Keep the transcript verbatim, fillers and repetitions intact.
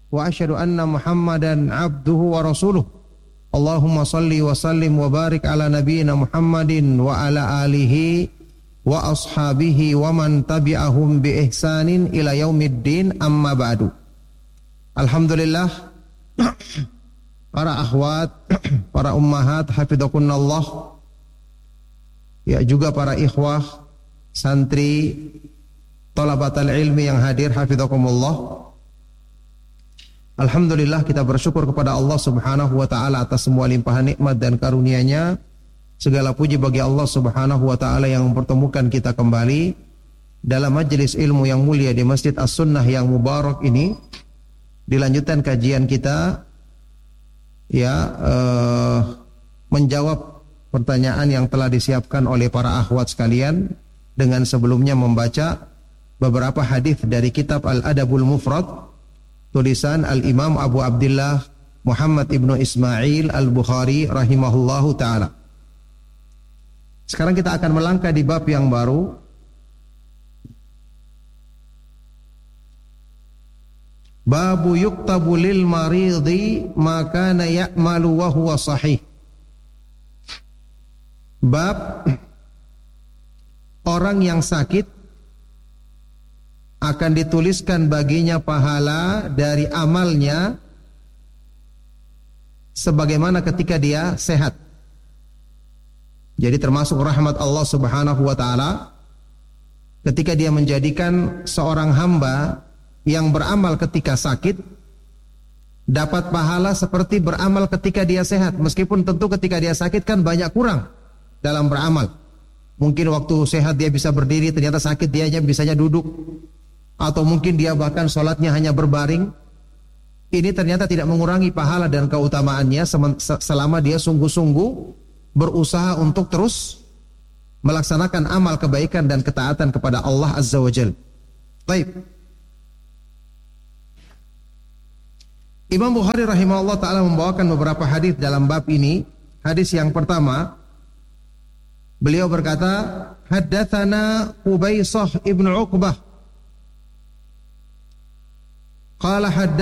wa asyhadu anna Muhammadan abduhu wa rasuluh. Allahumma salli wa sallim wa barik ala nabiyyina Muhammadin wa ala alihi wa ashabihi wa man tabi'ahum bi ihsanin ila yaumiddin, amma ba'du. Alhamdulillah, para akhwat, para ummahat hafizakunallah, ya juga para ikhwah, santri, thalabatul ilmi yang hadir hafizakumullah. Alhamdulillah, kita bersyukur kepada Allah Subhanahu wa taala atas semua limpahan nikmat dan karunia-Nya. Segala puji bagi Allah Subhanahu wa taala yang mempertemukan kita kembali dalam majelis ilmu yang mulia di Masjid As-Sunnah yang mubarak ini. Dilanjutkan kajian kita ya eh, menjawab pertanyaan yang telah disiapkan oleh para akhwat sekalian dengan sebelumnya membaca beberapa hadis dari kitab Al-Adabul Mufrad tulisan Al-Imam Abu Abdullah Muhammad ibnu Ismail Al-Bukhari rahimahullahu ta'ala. Sekarang kita akan melangkah di bab yang baru. Babu yuktabu lil maridi ma kana ya'malu wa huwa sahih. Bab orang yang sakit akan dituliskan baginya pahala dari amalnya sebagaimana ketika dia sehat. Jadi termasuk rahmat Allah Subhanahu wa taala ketika dia menjadikan seorang hamba yang beramal ketika sakit dapat pahala seperti beramal ketika dia sehat. Meskipun tentu ketika dia sakit kan banyak kurang dalam beramal. Mungkin waktu sehat dia bisa berdiri, ternyata sakit dia hanya bisanya duduk. Atau mungkin dia bahkan sholatnya hanya berbaring. Ini ternyata tidak mengurangi pahala dan keutamaannya selama dia sungguh-sungguh berusaha untuk terus melaksanakan amal kebaikan dan ketaatan kepada Allah Azza wa Jalla. Baik. Imam Bukhari rahimahullah ta'ala membawakan beberapa hadis dalam bab ini. Hadis yang pertama, beliau berkata, haddatsana Qubaisah ibnu Uqbah qala haddatsana